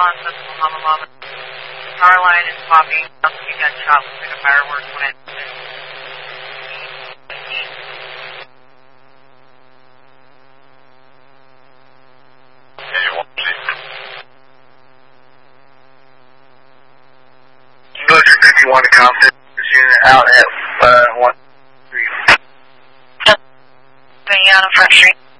response of Mama Mama. The power line is popping. You got shot. Looks like a fireworks went. Butcher 51 to Compton. This unit out at 1-3. Going out on Front Street.